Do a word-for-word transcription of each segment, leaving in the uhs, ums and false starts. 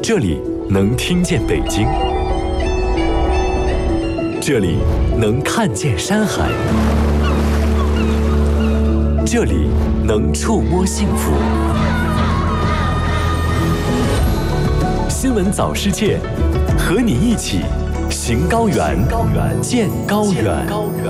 这里能听见北京，这里能看见山海，这里能触摸幸福。新闻早世界，和你一起行高原，见高原。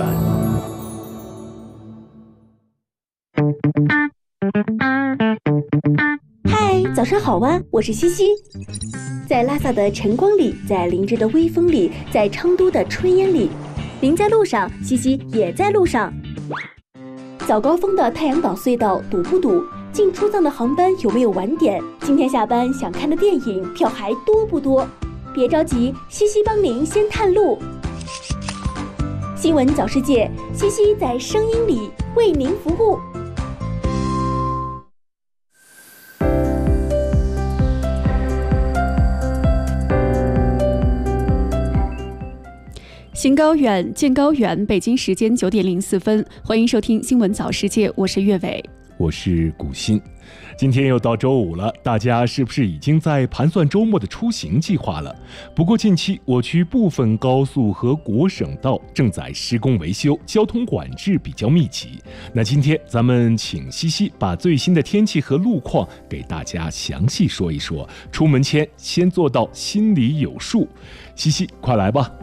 嗨，早上好啊，我是西西。在拉萨的晨光里，在林芝的微风里，在昌都的炊烟里，您在路上，西西也在路上。早高峰的太阳岛隧道堵不堵？进出藏的航班有没有晚点？今天下班想看的电影票还多不多？别着急，西西帮您先探路。新闻早世界，西西在声音里为您服务。 行高远，见高远。北京时间九点零四分，欢迎收听新闻早世界，我是岳伟， 我是古欣。今天又到周五了，大家是不是已经在盘算周末的出行计划了？不过近期我区部分高速和国省道正在施工维修，交通管制比较密集。那今天咱们请西西把最新的天气和路况给大家详细说一说，出门前先做到心里有数。西西，快来吧。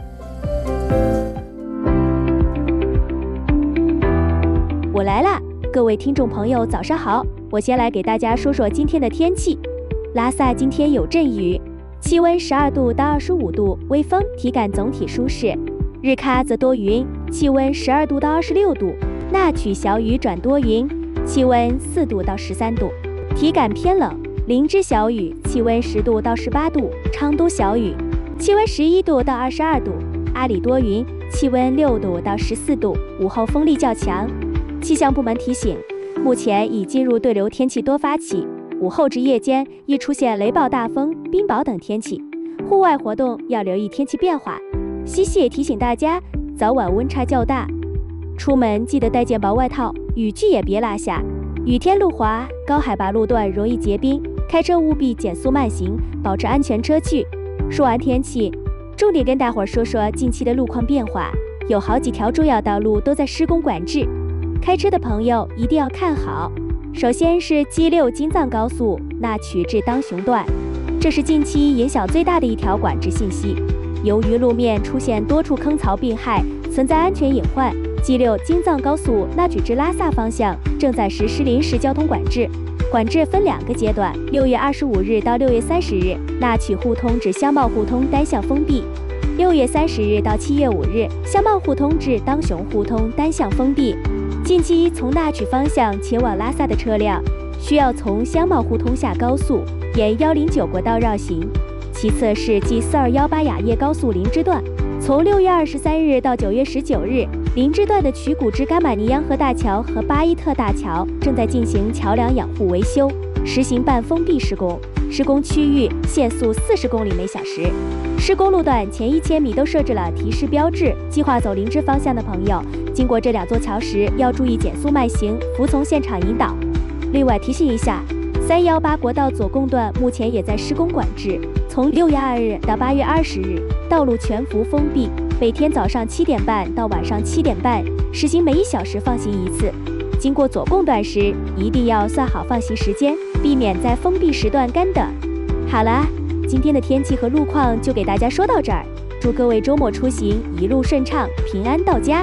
我来啦，各位听众朋友早上好，我先来给大家说说今天的天气。拉萨今天有阵雨，气温十二度到二十五度，微风，体感总体舒适。日喀则多云，气温十二度到二十六度，那曲小雨转多云，气温四度到十三度，体感偏冷。林芝小雨，气温十度到十八度，昌都小雨，气温十一度到二十二度，阿里多云，气温六度到十四度，午后风力较强。气象部门提醒，目前已进入对流天气多发期，午后至夜间易出现雷暴大风、冰雹等天气，户外活动要留意天气变化。西西也提醒大家，早晚温差较大，出门记得带件薄外套，雨具也别落下。雨天路滑，高海拔路段容易结冰，开车务必减速慢行，保持安全车距。说完天气，重点跟大伙儿说说近期的路况变化，有好几条重要道路都在施工管制。开车的朋友一定要看好。首先是 G 六 京藏高速那曲至当雄段，这是近期影响最大的一条管制信息。由于路面出现多处坑槽并害，存在安全隐患， G 六 京藏高速那曲至拉萨方向正在实施临时交通管制。管制分两个阶段，六月二十五日到六月三十日，那曲互通至香茂互通单向封闭；六月三十日到七月五日，香茂互通至当雄互通单向封闭。近期从那曲方向前往拉萨的车辆，需要从香茂互通下高速，沿一零九国道绕行。其次是 G 四二一八雅叶高速林芝段，从六月二十三日到九月十九日，林芝段的曲谷至甘玛尼央河大桥和巴依特大桥正在进行桥梁养护维修，实行半封闭施工，施工区域限速四十公里每小时。施工路段前一千米都设置了提示标志，计划走林芝方向的朋友，经过这两座桥时要注意减速慢行，服从现场引导。另外提醒一下，三一八国道左贡段目前也在施工管制，从六月二日到八月二十日，道路全幅封闭，每天早上七点半到晚上七点半，实行每一小时放行一次。经过左贡段时，一定要算好放行时间，避免在封闭时段干等。好了，今天的天气和路况就给大家说到这儿，祝各位周末出行一路顺畅，平安到家。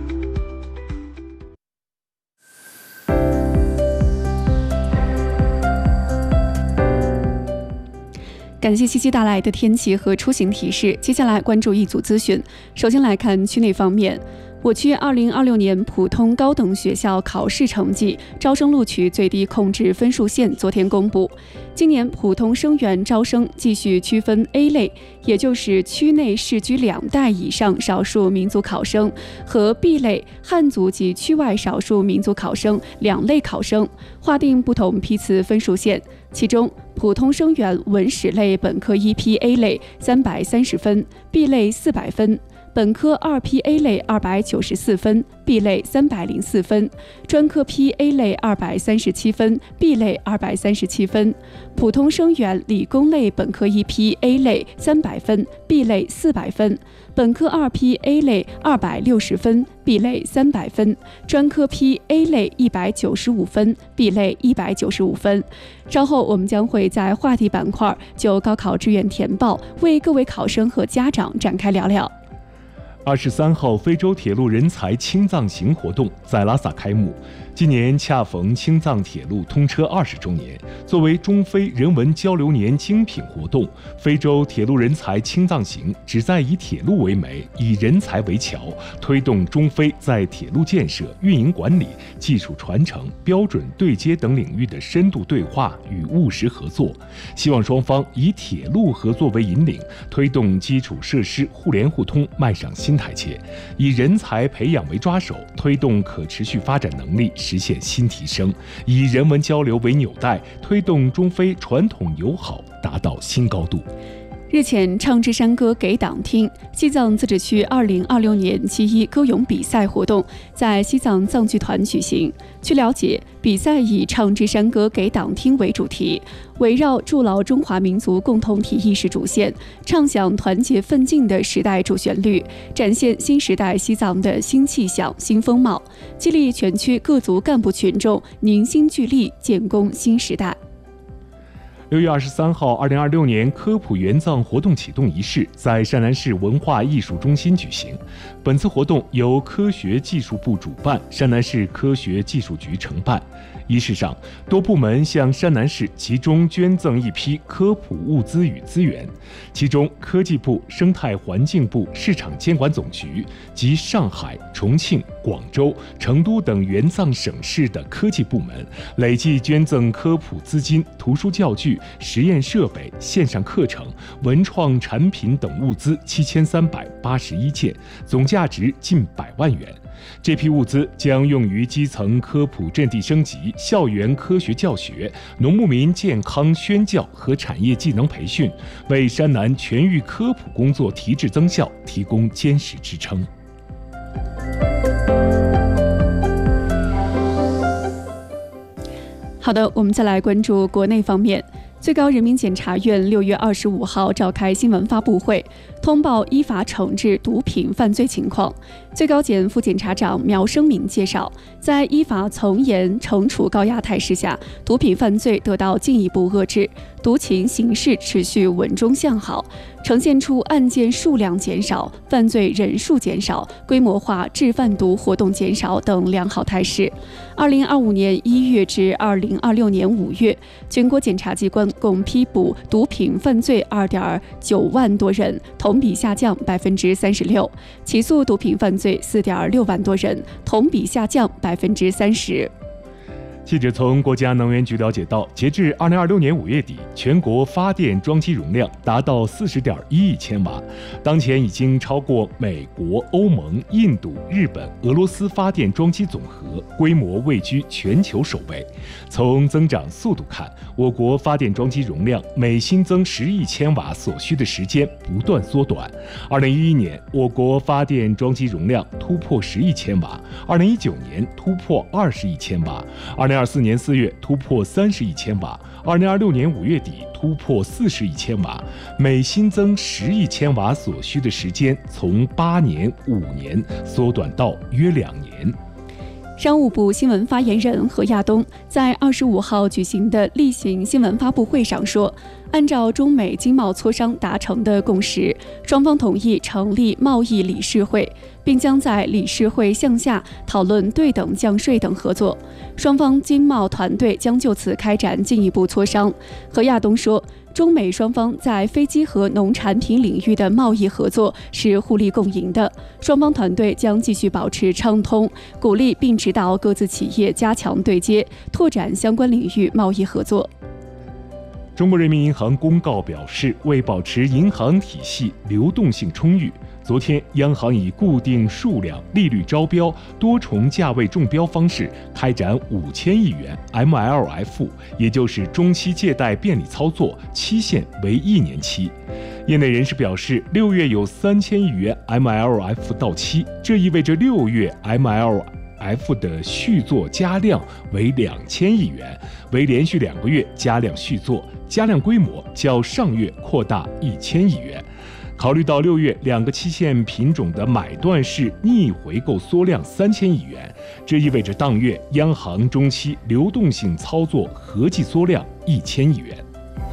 感谢西西带来的天气和出行提示。接下来关注一组资讯。首先来看区内方面，我区二零二六年普通高等学校考试成绩招生录取最低控制分数线昨天公布。今年普通生源招生继续区分 A 类，也就是区内世居两代以上少数民族考生，和 B 类汉族及区外少数民族考生两类考生，划定不同批次分数线。其中，普通生源文史类本科一批 A 类三百三十分 ，B 类四百分。 本科二批 A 类二百九十四分 ，B 类三百零四分，专科批 A 类二百三十七分 ，B 类二百三十七分，普通生源理工类本科一批 A 类三百分 ，B 类四百分，本科二批 A 类二百六十分 ，B 类三百分，专科批 A 类一百九十五分 ，B 类一百九十五分。稍后我们将会在话题板块就高考志愿填报为各位考生和家长展开聊聊。 二十三号非洲铁路人才青藏行活动在拉萨开幕。今年恰逢青藏铁路通车二十周年，作为中非人文交流年精品活动，非洲铁路人才青藏行旨在以铁路为媒，以人才为桥，推动中非在铁路建设、运营管理、技术传承、标准对接等领域的深度对话与务实合作。希望双方以铁路合作为引领，推动基础设施互联互通迈上新台阶，以人才培养为抓手，推动可持续发展能力实现新提升，以人文交流为纽带，推动中非传统友好达到新高度。 日前，唱支山歌给党听西藏自治区二零二六年七一歌咏比赛活动在西藏藏剧团举行。据了解，比赛以唱支山歌给党听为主题，围绕筑牢中华民族共同体意识主线，唱响团结奋进的时代主旋律，展现新时代西藏的新气象、新风貌，激励全区各族干部群众凝心聚力，建功新时代。 六月二十三号，二零二六年科普援藏活动启动仪式在山南市文化艺术中心举行。本次活动由科学技术部主办，山南市科学技术局承办。仪式上，多部门向山南市集中捐赠一批科普物资与资源，其中科技部、生态环境部、市场监管总局及上海、重庆、广州、成都等援藏省市的科技部门累计捐赠科普资金、图书教具、实验设备、线上课程、文创产品等物资七千三百八十一件，总价值近百万元。这批物资将用于基层科普阵地升级、校园科学教学、农牧民健康宣教和产业技能培训，为山南全域科普工作提质增效提供坚实支撑。 好的，我们再来关注国内方面。最高人民检察院六月二十五号召开新闻发布会，通报依法惩治毒品犯罪情况。最高检副检察长苗生明介绍，在依法从严惩处高压态势下，毒品犯罪得到进一步遏制，毒情形势持续稳中向好，呈现出案件数量减少、犯罪人数减少、规模化制贩毒活动减少等良好态势。二零二五年一月至二零二六年五月，全国检察机关共批捕毒品犯罪二点九万多人，同比下降百分之三十六；起诉毒品犯罪四点六万多人，同比下降百分之三十。 记者从国家能源局了解到，截至二零二六年五月底，全国发电装机容量达到四十点一亿千瓦，当前已经超过美国、欧盟、印度、日本、俄罗斯发电装机总和，规模位居全球首位。从增长速度看，我国发电装机容量每新增十亿千瓦所需的时间不断缩短。二零一一年，我国发电装机容量突破十亿千瓦；二零一九年突破二十亿千瓦；二零二四年四月突破三十亿千瓦，二零二六年五月底突破四十亿千瓦，每新增十亿千瓦所需的时间从八年、五年缩短到约两年。 商务部新闻发言人何亚东在二十五号举行的例行新闻发布会上说，按照中美经贸磋商达成的共识，双方同意成立贸易理事会，并将在理事会项下讨论对等降税等合作。双方经贸团队将就此开展进一步磋商。何亚东说，中美双方在飞机和农产品领域的贸易合作是互利共赢的，双方团队将继续保持畅通，鼓励并指导各自企业加强对接，拓展相关领域贸易合作。 中国人民银行公告表示，为保持银行体系流动性充裕，昨天央行以固定数量、利率招标、多重价位中标方式开展五千亿元 M L F， 也就是中期借贷便利操作，期限为一年期。 业内人士表示，六月有三千亿元 M L F 到期，这意味着六月 M L F 的续作加量为两千亿元，为连续两个月加量续作，加量规模较上月扩大一千亿元。考虑到六月两个期限品种的买断式逆回购缩量三千亿元，这意味着当月央行中期流动性操作合计缩量一千亿元。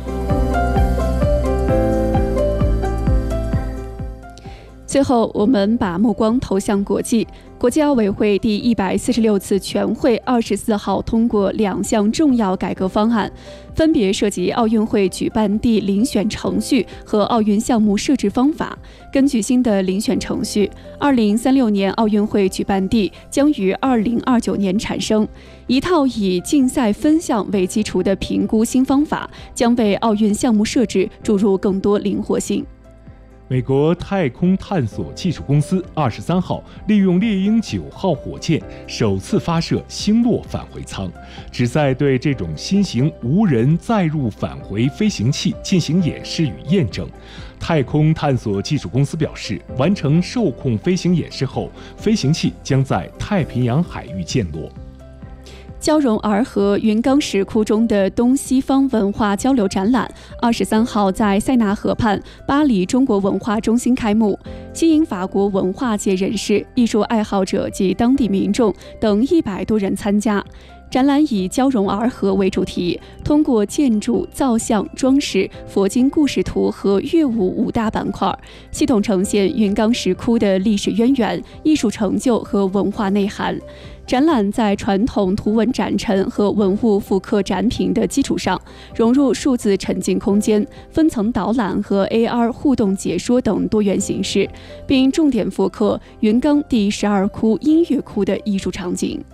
最后，我们把目光投向国际。国际奥委会第一百四十六次全会二十四号通过两项重要改革方案，分别涉及奥运会举办地遴选程序和奥运项目设置方法。根据新的遴选程序，二零三六年奥运会举办地将于二零二九年产生。一套以竞赛分项为基础的评估新方法，将为奥运项目设置注入更多灵活性。 美国太空探索技术公司二十三号利用猎鹰九号火箭首次发射星落返回舱，旨在对这种新型无人载入返回飞行器进行演示与验证。太空探索技术公司表示，完成受控飞行演示后，飞行器将在太平洋海域降落。 交融洱河云冈石窟中的东西方文化交流展览，二十三号在塞纳河畔巴黎中国文化中心开幕，吸引法国文化界人士、艺术爱好者及当地民众等一百多人参加。展览以交融洱河为主题，通过建筑、造像、装饰、佛经故事图和乐舞五大板块，系统呈现云冈石窟的历史渊源、艺术成就和文化内涵。展览在传统图文展陈和文物复刻展品的基础上，融入数字沉浸空间、分层导览和 A R 互动解说等多元形式，并重点复刻云冈第十二窟音乐窟的艺术场景。